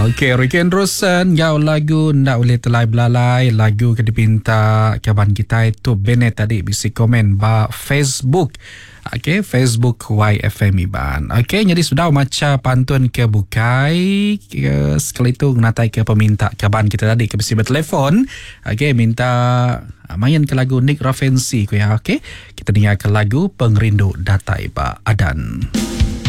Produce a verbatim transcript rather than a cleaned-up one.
Okey, Ricky Anderson, gau lagu Ndak Boleh Telai Belalai, lagu ke dipinta kawan kita itu Bennett tadi bisi komen ba Facebook. Okey, Facebook Y F M Iban. Okey, jadi sudah macam pantun ke bukai ke sekali itu natai ke peminta kawan kita tadi ke bisi bertelefon. Okey, minta main ke lagu Nick Ravensi ku ya. Okey, kita dengar ke lagu Pengrindu Datai Ba Adan.